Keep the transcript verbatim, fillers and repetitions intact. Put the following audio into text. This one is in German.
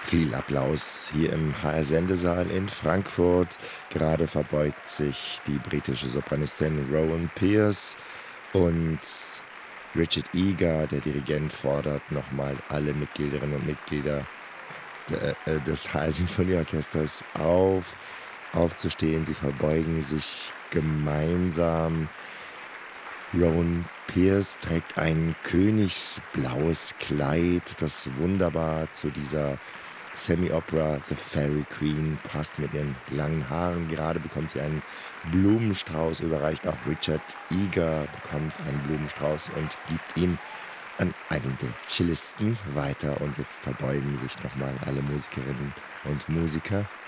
Viel Applaus hier im H R-Sendesaal in Frankfurt. Gerade verbeugt sich die britische Sopranistin Rowan Pierce und Richard Egar, der Dirigent, fordert nochmal alle Mitgliederinnen und Mitglieder de, äh, des H R-Sinfonieorchesters auf, aufzustehen. Sie verbeugen sich gemeinsam. Rowan Pierce trägt ein königsblaues Kleid, das wunderbar zu dieser Semi-Opera The Fairy Queen passt mit ihren langen Haaren. Gerade bekommt sie einen Blumenstrauß überreicht. Auch Richard Egar bekommt einen Blumenstrauß und gibt ihn an einen der Cellisten weiter. Und jetzt verbeugen sich nochmal alle Musikerinnen und Musiker.